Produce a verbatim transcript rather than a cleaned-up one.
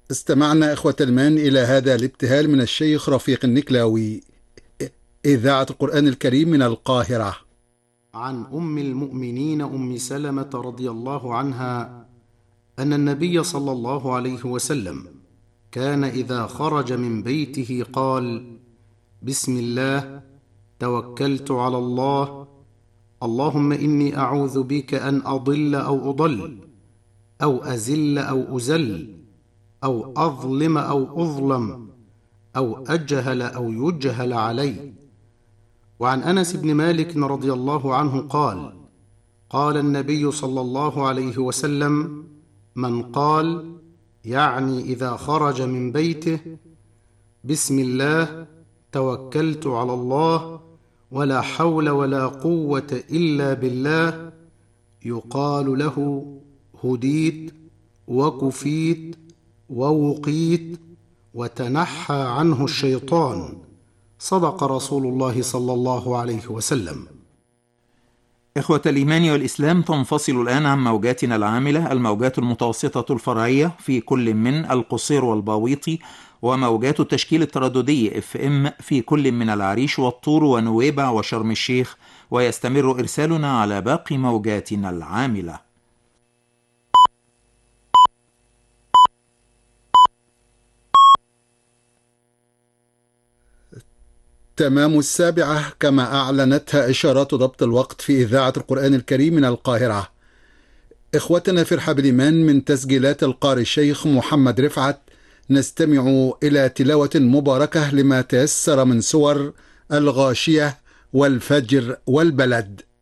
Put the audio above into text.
استمعنا إخوة المان إلى هذا الابتهال من الشيخ رفيق النكلاوي، إذاعة القرآن الكريم من القاهرة. عن أم المؤمنين أم سلمة رضي الله عنها أن النبي صلى الله عليه وسلم كان إذا خرج من بيته قال: بسم الله، توكلت على الله، اللهم إني أعوذ بك أن أضل أو أضل، أو أزل أو أزل، أو أظلم أو أظلم، أو أجهل أو يجهل علي. وعن أنس بن مالك رضي الله عنه قال: قال النبي صلى الله عليه وسلم: من قال، يعني إذا خرج من بيته: بسم الله، توكلت على الله، ولا حول ولا قوة إلا بالله، يقال له: هديت وكفيت ووقيت وتنحى عنه الشيطان. صدق رسول الله صلى الله عليه وسلم. إخوة الإيمان والإسلام، تنفصل الآن عن موجاتنا العاملة الموجات المتوسطة الفرعية في كل من القصير والباويطي، وموجات التشكيل الترددي اف ام في كل من العريش والطور ونويبع وشرم الشيخ، ويستمر إرسالنا على باقي موجاتنا العاملة. تمام السابعة كما أعلنتها إشارات ضبط الوقت في إذاعة القرآن الكريم من القاهرة. إخوتنا في رحاب الإيمان، من تسجيلات القارئ الشيخ محمد رفعت نستمع إلى تلاوة مباركة لما تيسر من سور الغاشية والفجر والبلد.